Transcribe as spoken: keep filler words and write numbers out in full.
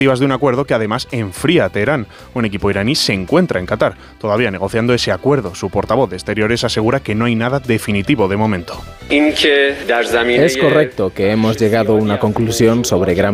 de un acuerdo que además enfría a Teherán. Un equipo iraní se encuentra en Qatar, todavía negociando ese acuerdo. Su portavoz de Exteriores asegura que no hay nada definitivo de momento. Es correcto que hemos llegado a una conclusión sobre Gran